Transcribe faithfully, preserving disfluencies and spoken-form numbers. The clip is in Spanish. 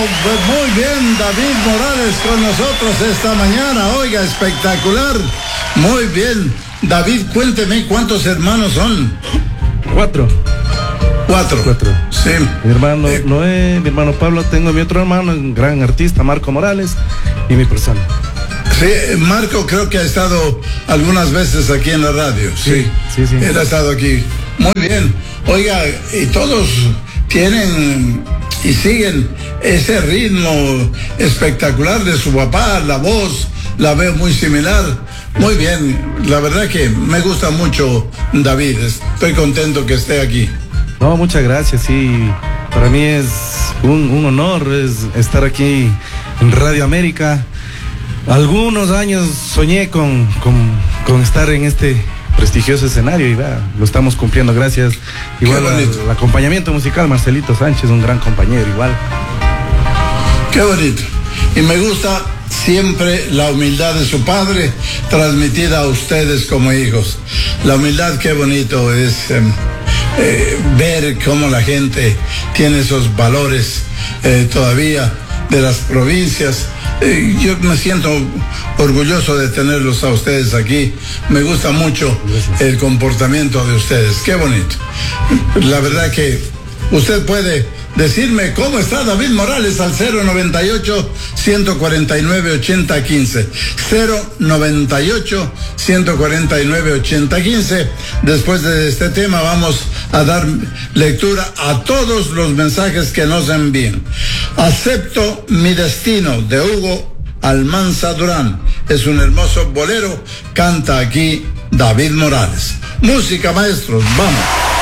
pues muy bien, David Morales con nosotros esta mañana, oiga, espectacular, muy bien. David, cuénteme, ¿cuántos hermanos son? Cuatro. Cuatro. Cuatro. Sí. Mi hermano Eh, Noé, mi hermano Pablo, tengo mi otro hermano, un gran artista, Marco Morales, y mi persona. Sí, Marco creo que ha estado algunas veces aquí en la radio, sí. Sí, sí, sí. Él ha estado aquí. Muy bien. Oiga, y todos tienen y siguen ese ritmo espectacular de su papá, la voz, la veo muy similar. Muy bien, la verdad que me gusta mucho David, estoy contento que esté aquí. No, muchas gracias, sí. Para mí es un, un honor es estar aquí en Radio América. Algunos años soñé con, con, con estar en este prestigioso escenario y va, lo estamos cumpliendo, gracias. Igual al, al acompañamiento musical, Marcelito Sánchez, un gran compañero, igual. Qué bonito. Y me gusta siempre la humildad de su padre transmitida a ustedes como hijos. La humildad, qué bonito es eh, eh, ver cómo la gente tiene esos valores eh, todavía de las provincias. Eh, yo me siento orgulloso de tenerlos a ustedes aquí. Me gusta mucho Gracias. El comportamiento de ustedes. Qué bonito. La verdad que usted puede decirme cómo está David Morales al cero noventa y ocho, ciento cuarenta y nueve, ochenta quince. cero noventa y ocho, ciento cuarenta y nueve, ochenta quince. Después de este tema vamos a dar lectura a todos los mensajes que nos envían. Acepto mi destino, de Hugo Almanza Durán. Es un hermoso bolero. Canta aquí David Morales. Música, maestros, vamos.